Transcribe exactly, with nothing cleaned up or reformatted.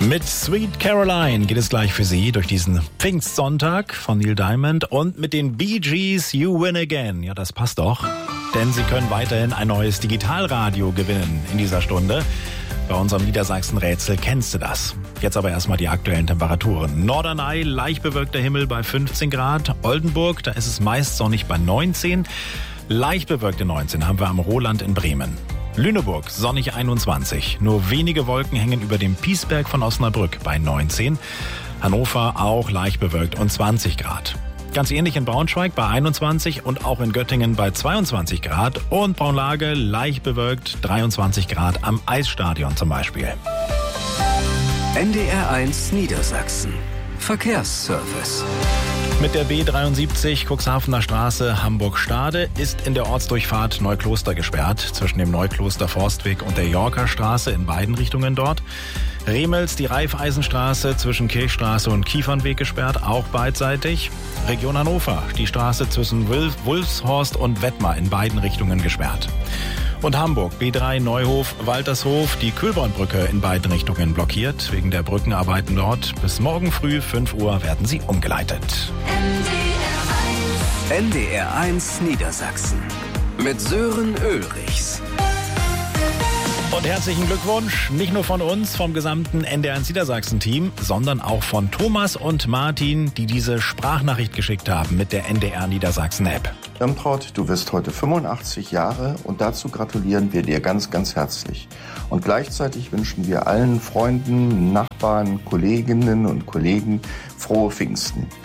Mit Sweet Caroline geht es gleich für Sie durch diesen Pfingstsonntag von Neil Diamond und mit den Bee Gees You Win Again. Ja, das passt doch, denn Sie können weiterhin ein neues Digitalradio gewinnen in dieser Stunde. Bei unserem Niedersachsen-Rätsel kennst du das. Jetzt aber erstmal die aktuellen Temperaturen. Norderney, leicht bewölkter Himmel bei fünfzehn Grad. Oldenburg, da ist es meist sonnig bei neunzehn. Leicht bewölkte neunzehn haben wir am Roland in Bremen. Lüneburg, sonnig einundzwanzig. Nur wenige Wolken hängen über dem Piesberg von Osnabrück bei neunzehn. Hannover auch leicht bewölkt und zwanzig Grad. Ganz ähnlich in Braunschweig bei einundzwanzig und auch in Göttingen bei zweiundzwanzig Grad. Und Braunlage leicht bewölkt, dreiundzwanzig Grad am Eisstadion zum Beispiel. N D R eins Niedersachsen. Verkehrsservice. Mit der B dreiundsiebzig Cuxhavener Straße Hamburg-Stade ist in der Ortsdurchfahrt Neukloster gesperrt, zwischen dem Neukloster Forstweg und der Yorker Straße in beiden Richtungen dort. Remels, die Raiffeisenstraße zwischen Kirchstraße und Kiefernweg gesperrt, auch beidseitig. Region Hannover, die Straße zwischen Wulf, Wulfshorst und Wettmar in beiden Richtungen gesperrt. Und Hamburg, B drei Neuhof, Waltershof, die Kühlbornbrücke in beiden Richtungen blockiert. Wegen der Brückenarbeiten dort. Bis morgen früh fünf Uhr werden sie umgeleitet. N D R eins Niedersachsen mit Sören Ulrichs. Und herzlichen Glückwunsch, nicht nur von uns, vom gesamten N D R eins Niedersachsen-Team, sondern auch von Thomas und Martin, die diese Sprachnachricht geschickt haben mit der N D R Niedersachsen-App. Irmtraut, du wirst heute fünfundachtzig Jahre und dazu gratulieren wir dir ganz, ganz herzlich. Und gleichzeitig wünschen wir allen Freunden, Nachbarn, Kolleginnen und Kollegen frohe Pfingsten.